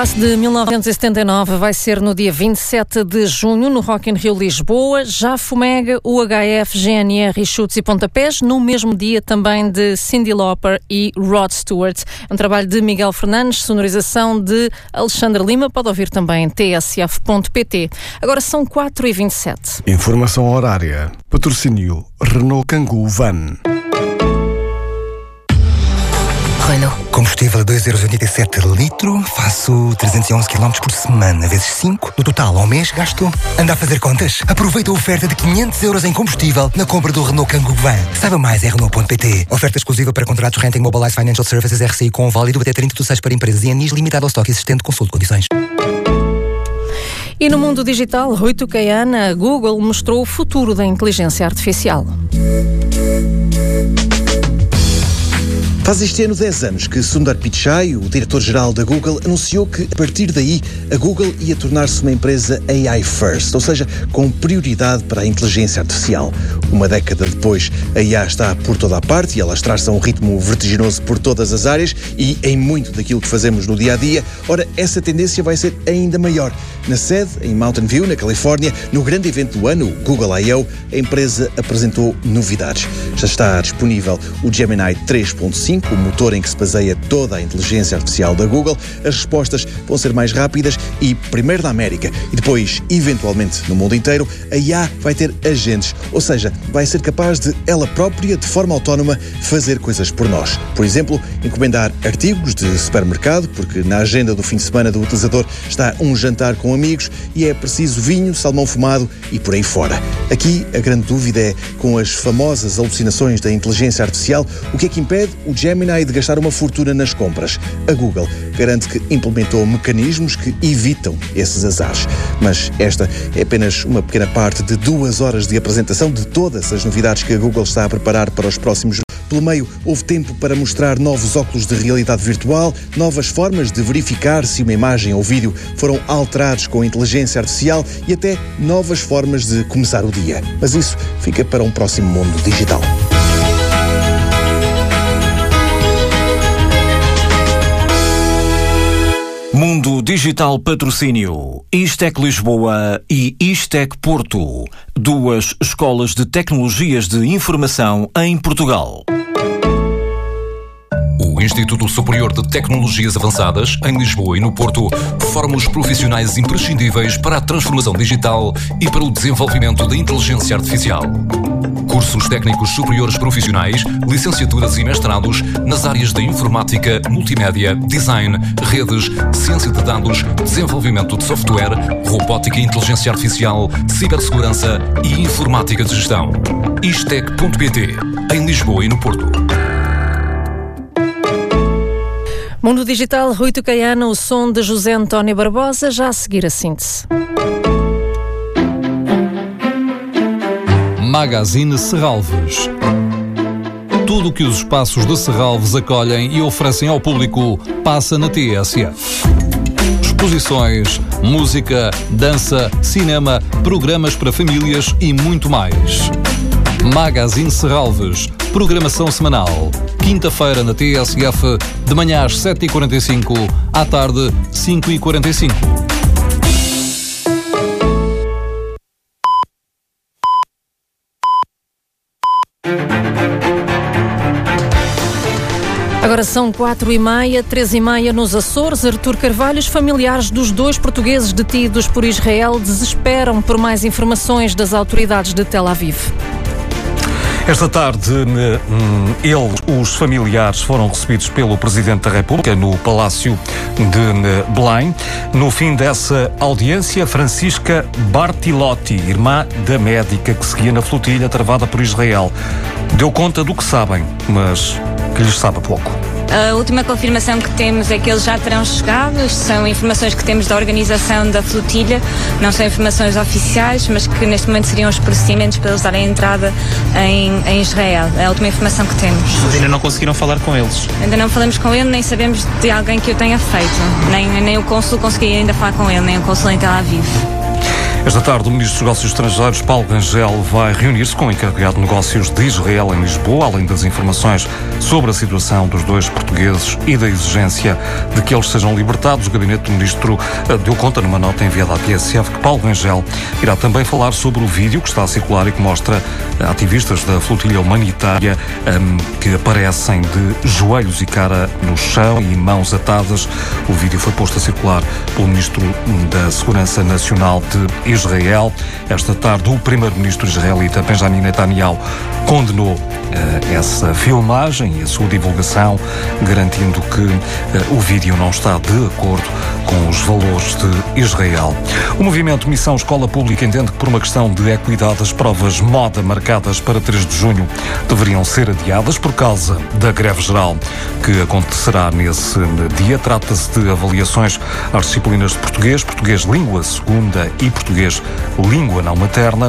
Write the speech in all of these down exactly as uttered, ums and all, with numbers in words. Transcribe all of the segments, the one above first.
De mil novecentos e setenta e nove vai ser no dia vinte e sete de junho no Rock in Rio Lisboa. Já Fomega, U H F, G N R e Chutes e Pontapés, no mesmo dia também de Cyndi Lauper e Rod Stewart. É um trabalho de Miguel Fernandes, sonorização de Alexandre Lima. Pode ouvir também em t s f ponto p t. Agora são quatro e vinte e sete. Informação horária. Patrocínio Renault Kangoo Van. Renault. Combustível a dois euros e oitenta e sete litro, faço trezentos e onze quilómetros por semana, vezes cinco. No total, ao mês, gasto. Anda a fazer contas? Aproveita a oferta de quinhentos euros em combustível na compra do Renault Kangoo Van. Saiba mais em Renault ponto p t. Oferta exclusiva para contratos Renting Mobilize Financial Services R C I com válido até trinta de seis para empresas e anis, limitado ao estoque existente, consulte condições. E no mundo digital, Rui Tucaiana, a Google mostrou o futuro da inteligência artificial. Faz este ano dez anos que Sundar Pichai, o diretor-geral da Google, anunciou que, a partir daí, a Google ia tornar-se uma empresa A I First, ou seja, com prioridade para a inteligência artificial. Uma década depois, a I A está por toda a parte e ela traz a um ritmo vertiginoso por todas as áreas e em muito daquilo que fazemos no dia-a-dia. Ora, essa tendência vai ser ainda maior. Na sede, em Mountain View, na Califórnia, no grande evento do ano, o Google I O, a empresa apresentou novidades. Já está disponível o Gemini três ponto cinco, o motor em que se baseia toda a inteligência artificial da Google. As respostas vão ser mais rápidas e, primeiro na América e depois, eventualmente, no mundo inteiro, a I A vai ter agentes, ou seja, vai ser capaz de, ela própria, de forma autónoma, fazer coisas por nós. Por exemplo, encomendar artigos de supermercado, porque na agenda do fim de semana do utilizador está um jantar com amigos e é preciso vinho, salmão fumado e por aí fora. Aqui, a grande dúvida é, com as famosas alucinações da inteligência artificial, o que é que impede o Gemini de gastar uma fortuna nas compras? A Google garante que implementou mecanismos que evitam esses azares. Mas esta é apenas uma pequena parte de duas horas de apresentação de todas as novidades que a Google está a preparar para os próximos. Pelo meio, houve tempo para mostrar novos óculos de realidade virtual, novas formas de verificar se uma imagem ou vídeo foram alterados com a inteligência artificial e até novas formas de começar o dia. Mas isso fica para um próximo mundo digital. Mundo Digital Patrocínio, Istec Lisboa e Istec Porto, duas escolas de tecnologias de informação em Portugal. O Instituto Superior de Tecnologias Avançadas, em Lisboa e no Porto, forma os profissionais imprescindíveis para a transformação digital e para o desenvolvimento da inteligência artificial. Cursos técnicos superiores profissionais, licenciaturas e mestrados nas áreas da informática, multimédia, design, redes, ciência de dados, desenvolvimento de software, robótica e inteligência artificial, cibersegurança e informática de gestão. istec ponto p t, em Lisboa e no Porto. Mundo Digital, Rui Tucaiana, o som de José António Barbosa, já a seguir a síntese. Magazine Serralves. Tudo o que os espaços de Serralves acolhem e oferecem ao público passa na T S F. Exposições, música, dança, cinema, programas para famílias e muito mais. Magazine Serralves. Programação semanal. Quinta-feira na T S F, de manhã às sete e quarenta e cinco, à tarde, cinco e quarenta e cinco. Agora são quatro e meia, três e meia nos Açores. Artur Carvalho, os familiares dos dois portugueses detidos por Israel desesperam por mais informações das autoridades de Tel Aviv. Esta tarde, eles, os familiares, foram recebidos pelo Presidente da República no Palácio de Belém. No fim dessa audiência, Francisca Bartilotti, irmã da médica que seguia na flotilha travada por Israel, deu conta do que sabem, mas que lhes sabe pouco. A última confirmação que temos é que eles já terão chegado. São informações que temos da organização da flotilha, não são informações oficiais, mas que neste momento seriam os procedimentos para eles darem entrada em, em Israel. É a última informação que temos. Mas ainda não conseguiram falar com eles? Ainda não falamos com ele, nem sabemos de alguém que o tenha feito. Nem, nem o cônsul conseguia ainda falar com ele, nem o cônsul em Tel Aviv. Esta tarde, o Ministro dos Negócios Estrangeiros, Paulo Rangel, vai reunir-se com o encarregado de negócios de Israel em Lisboa, além das informações sobre a situação dos dois portugueses e da exigência de que eles sejam libertados. O gabinete do ministro deu conta numa nota enviada à T S F que Paulo Rangel irá também falar sobre o vídeo que está a circular e que mostra ativistas da flotilha humanitária um, que aparecem de joelhos e cara no chão e mãos atadas. O vídeo foi posto a circular pelo ministro da Segurança Nacional de Israel. Esta tarde, o primeiro-ministro israelita Benjamin Netanyahu condenou uh, essa filmagem e a sua divulgação, garantindo que uh, o vídeo não está de acordo com os valores de Israel. O movimento Missão Escola Pública entende que, por uma questão de equidade, as provas moda marcadas para três de junho deveriam ser adiadas por causa da greve geral que acontecerá nesse dia. Trata-se de avaliações às disciplinas de português, português língua segunda e português língua não materna.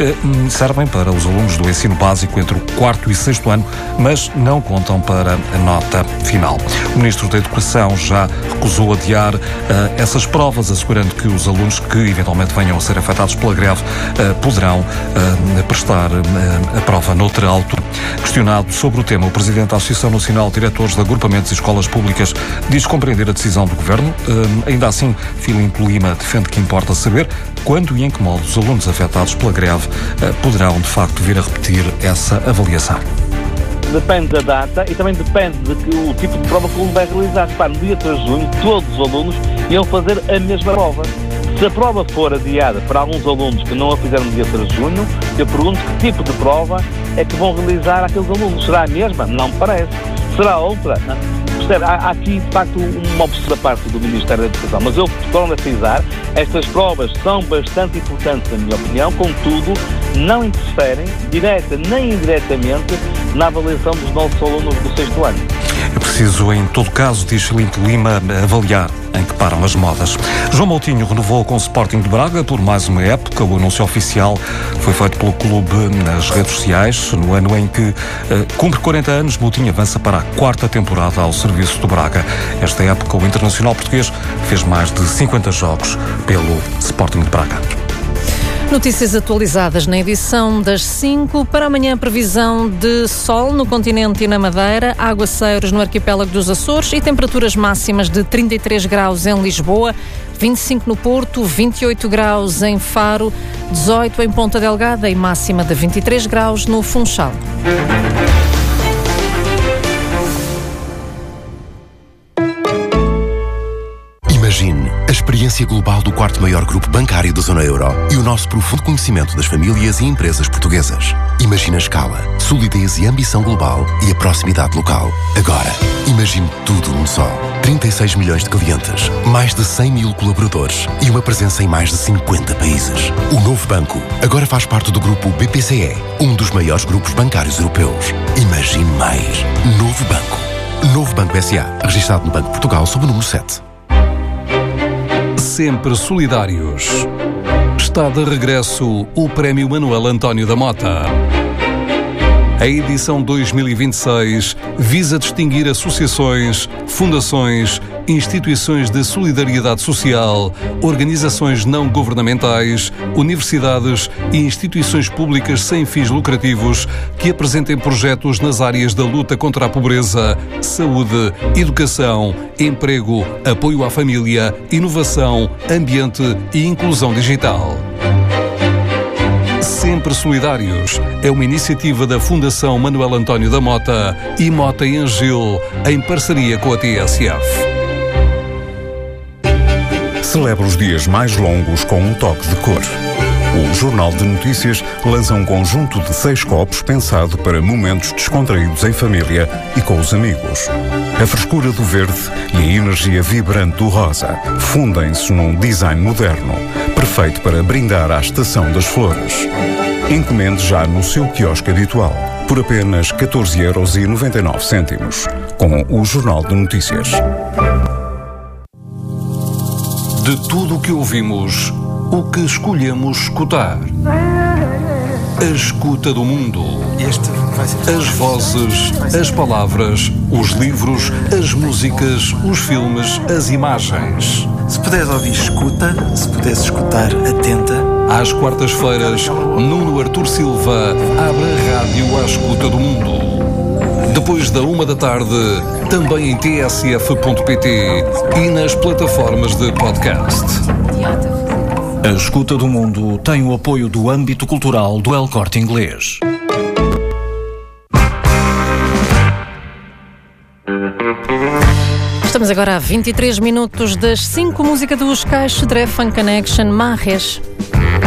Servem para os alunos do ensino básico entre o quarto e sexto ano, mas não contam para a nota final. O Ministro da Educação já recusou adiar uh, essas provas, assegurando que os alunos que eventualmente venham a ser afetados pela greve uh, poderão uh, prestar uh, a prova noutra altura. Questionado sobre o tema, o Presidente da Associação Nacional de Diretores de Agrupamentos e Escolas Públicas diz compreender a decisão do Governo. Uh, ainda assim, Filipe Lima defende que importa saber quando e em que modo os alunos afetados pela greve uh, poderão, de facto, vir a repetir essa avaliação. Depende da data e também depende de que o tipo de prova que o aluno vai realizar. Para no dia três de junho, todos os alunos iam fazer a mesma prova. Se a prova for adiada para alguns alunos que não a fizeram no dia três de junho, eu pergunto que tipo de prova é que vão realizar aqueles alunos. Será a mesma? Não me parece. Será outra? Percebe? Há, há aqui, de facto, uma opção da parte do Ministério da Educação. Mas eu torno a frisar, estas provas são bastante importantes, na minha opinião, contudo, não interferem, direta nem indiretamente, na avaliação dos nossos alunos do sexto ano. É preciso, em todo caso, diz Filipe Lima, avaliar em que param as modas. João Moutinho renovou com o Sporting de Braga por mais uma época. O anúncio oficial foi feito pelo clube nas redes sociais. No ano em que uh, cumpre quarenta anos, Moutinho avança para a quarta temporada ao serviço do Braga. Esta época, o internacional português fez mais de cinquenta jogos pelo Sporting de Braga. Notícias atualizadas na edição das cinco. Para amanhã, previsão de sol no continente e na Madeira, aguaceiros no arquipélago dos Açores e temperaturas máximas de trinta e três graus em Lisboa, vinte e cinco no Porto, vinte e oito graus em Faro, dezoito em Ponta Delgada e máxima de vinte e três graus no Funchal. Imagine a experiência global do quarto maior grupo bancário da zona euro e o nosso profundo conhecimento das famílias e empresas portuguesas. Imagine a escala, solidez e ambição global e a proximidade local. Agora, imagine tudo num só. trinta e seis milhões de clientes, mais de cem mil colaboradores e uma presença em mais de cinquenta países. O novo banco agora faz parte do grupo B P C E, um dos maiores grupos bancários europeus. Imagine mais. Novo banco. Novo Banco S A, registado no Banco de Portugal sob o número sete. Sempre solidários. Está de regresso o Prémio Manuel António da Mota. A edição dois mil e vinte e seis visa distinguir associações, fundações, instituições de solidariedade social, organizações não governamentais, universidades e instituições públicas sem fins lucrativos que apresentem projetos nas áreas da luta contra a pobreza, saúde, educação, emprego, apoio à família, inovação, ambiente e inclusão digital. Sempre Solidários é uma iniciativa da Fundação Manuel António da Mota e Mota e Angil, em parceria com a T S F. Celebra os dias mais longos com um toque de cor. O Jornal de Notícias lança um conjunto de seis copos pensado para momentos descontraídos em família e com os amigos. A frescura do verde e a energia vibrante do rosa fundem-se num design moderno, perfeito para brindar à estação das flores. Encomende já no seu quiosque habitual, por apenas catorze euros e noventa e nove cêntimos, com o Jornal de Notícias. De tudo o que ouvimos, o que escolhemos escutar. A escuta do mundo. As vozes, as palavras, os livros, as músicas, os filmes, as imagens. Se puderes ouvir, escuta. Se puderes escutar, atenta. Às quartas-feiras, Nuno Artur Silva abre a rádio à escuta do mundo. Depois da uma da tarde, também em t s f ponto p t e nas plataformas de podcast. A Escuta do Mundo tem o apoio do âmbito cultural do El Corte Inglês. Estamos agora a vinte e três minutos das cinco, música dos Caixo Dré Fun Connection, Marres.